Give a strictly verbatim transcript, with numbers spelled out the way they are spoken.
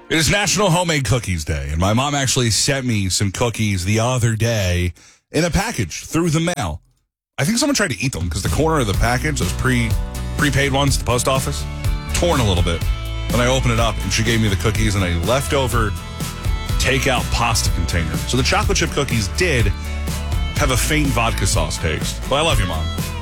It is National Homemade Cookies Day, and my mom actually sent me some cookies the other day in a package through the mail. I think someone tried to eat them because the corner of the package, those pre, prepaid ones at the post office, torn a little bit. Then I opened it up, and she gave me the cookies in a leftover takeout pasta container. So the chocolate chip cookies did have a faint vodka sauce taste. But I love you, Mom.